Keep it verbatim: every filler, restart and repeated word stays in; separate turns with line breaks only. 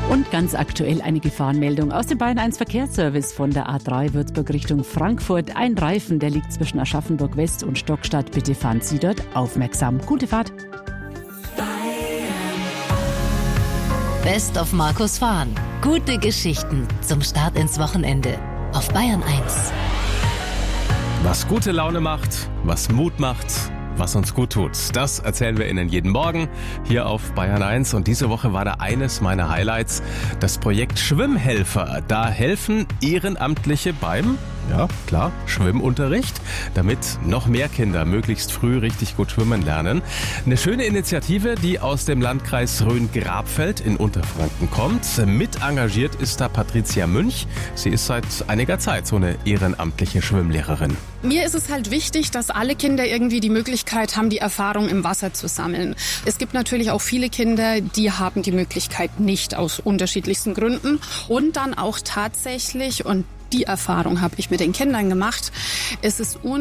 Und ganz aktuell eine Gefahrenmeldung aus dem Bayern eins Verkehrsservice von der A drei Würzburg Richtung Frankfurt. Ein Reifen, der liegt zwischen Aschaffenburg West und Stockstadt. Bitte fahren Sie dort aufmerksam. Gute Fahrt.
Best of Markus Fahren. Gute Geschichten zum Start ins Wochenende auf Bayern eins.
Was gute Laune macht, was Mut macht, was uns gut tut. Das erzählen wir Ihnen jeden Morgen hier auf Bayern eins. Und diese Woche war da eines meiner Highlights, das Projekt Schwimmhelfer. Da helfen Ehrenamtliche beim, ja klar, Schwimmunterricht, damit noch mehr Kinder möglichst früh richtig gut schwimmen lernen. Eine schöne Initiative, die aus dem Landkreis Rhön-Grabfeld in Unterfranken kommt. Mit engagiert ist da Patricia Münch. Sie ist seit einiger Zeit so eine ehrenamtliche Schwimmlehrerin.
Mir ist es halt wichtig, dass alle Kinder irgendwie die Möglichkeit haben, die Erfahrung im Wasser zu sammeln. Es gibt natürlich auch viele Kinder, die haben die Möglichkeit nicht, aus unterschiedlichsten Gründen. Und dann auch tatsächlich, und die Erfahrung habe ich mit den Kindern gemacht, es ist un